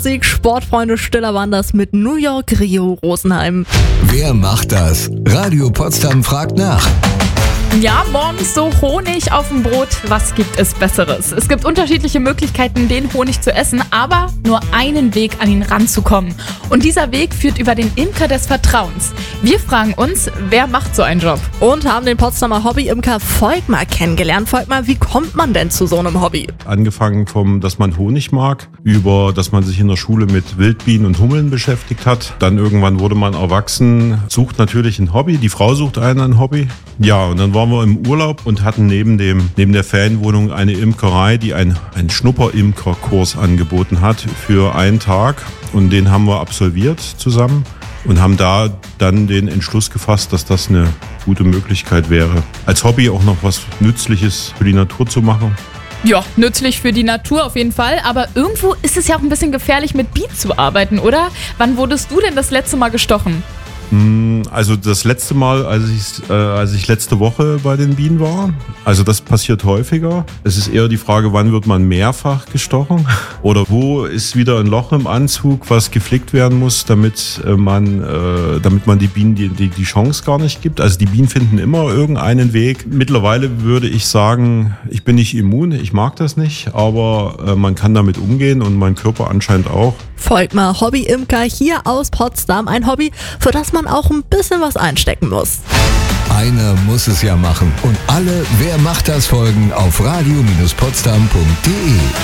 Sieg. Sportfreunde Stiller waren das mit New York, Rio, Rosenheim. Wer macht das? Radio Potsdam fragt nach. Ja, morgens so Honig auf dem Brot, was gibt es Besseres? Es gibt unterschiedliche Möglichkeiten, den Honig zu essen, aber nur einen Weg, an ihn ranzukommen. Und dieser Weg führt über den Imker des Vertrauens. Wir fragen uns, wer macht so einen Job? Und haben den Potsdamer Hobbyimker Volkmar kennengelernt. Volkmar, wie kommt man denn zu so einem Hobby? Angefangen vom, dass man Honig mag, über, dass man sich in der Schule mit Wildbienen und Hummeln beschäftigt hat. Dann irgendwann wurde man erwachsen, sucht natürlich ein Hobby. Die Frau sucht ein Hobby. Ja, und dann waren wir im Urlaub und hatten neben der Ferienwohnung eine Imkerei, die einen Schnupper-Imkerkurs angeboten hat für einen Tag. Und den haben wir absolviert zusammen und haben da dann den Entschluss gefasst, dass das eine gute Möglichkeit wäre, als Hobby auch noch was Nützliches für die Natur zu machen. Ja, nützlich für die Natur auf jeden Fall, aber irgendwo ist es ja auch ein bisschen gefährlich, mit Bienen zu arbeiten, oder? Wann wurdest du denn das letzte Mal gestochen? Also das letzte Mal, als ich letzte Woche bei den Bienen war, also das passiert häufiger. Es ist eher die Frage, wann wird man mehrfach gestochen oder wo ist wieder ein Loch im Anzug, was geflickt werden muss, damit man die Bienen die Chance gar nicht gibt. Also die Bienen finden immer irgendeinen Weg. Mittlerweile würde ich sagen, ich bin nicht immun, ich mag das nicht, aber man kann damit umgehen und mein Körper anscheinend auch. Volkmar, Hobbyimker hier aus Potsdam. Ein Hobby, für das man auch ein bisschen was einstecken muss. Einer muss es ja machen. Und alle Wer macht das Folgen auf radio-potsdam.de.